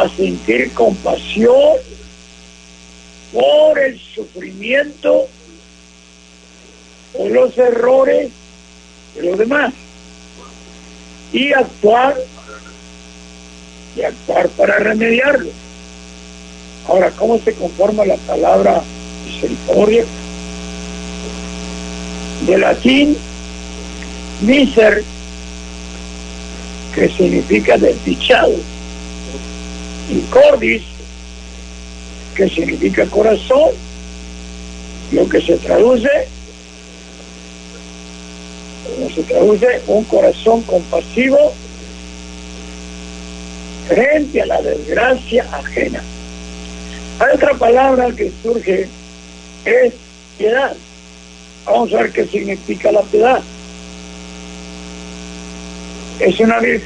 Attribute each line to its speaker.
Speaker 1: a sentir compasión por el sufrimiento o los errores de los demás y actuar para remediarlo. Ahora, ¿cómo se conforma la palabra misericordia? De latín miser, que significa desdichado, y cordis, que significa corazón, lo que se traduce un corazón compasivo frente a la desgracia ajena. Hay otra palabra que surge, es piedad. Vamos a ver qué significa la piedad. Es una virtud